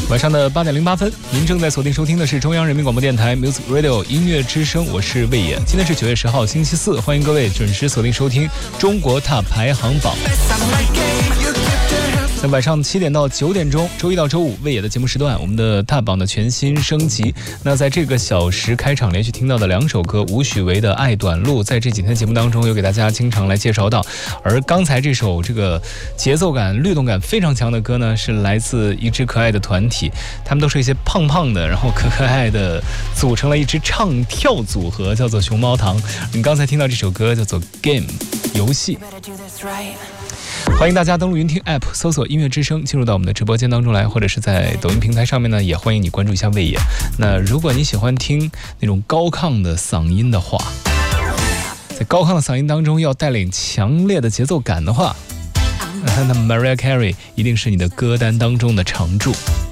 晚上的8点08分，您正在锁定收听的是中央人民广播电台 Music Radio 音乐之声，我是魏野。今天是9月10号星期四，欢迎各位准时锁定收听中国Top排行榜。在晚上7点到9点钟，周一到周五魏野的节目时段，我们的Top榜的全新升级。那在这个小时开场连续听到的2首歌，吴许维的《爱短路》在这几天节目当中有给大家经常来介绍到，而刚才这首这个节奏感律动感非常强的歌呢，是来自一支可爱的团体，他们都是一些胖胖的然后可爱的，组成了一支唱跳组合，叫做熊猫堂。你刚才听到这首歌叫做 Game 游戏。欢迎大家登录云听 App 搜索音乐之声，进入到我们的直播间当中来，或者是在抖音平台上面呢，也欢迎你关注一下魏野。那如果你喜欢听那种高亢的嗓音的话，在高亢的嗓音当中要带领强烈的节奏感的话，那 Mariah Carey 一定是你的歌单当中的常驻。